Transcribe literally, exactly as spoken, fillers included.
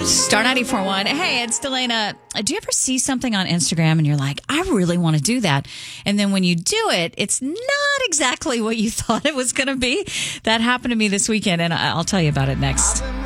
Star ninety-four point one. Hey, it's Delana. Do you ever see something on Instagram and you're like, I really want to do that? And then when you do it, it's not exactly what you thought it was going to be? That happened to me this weekend, and I'll tell you about it next.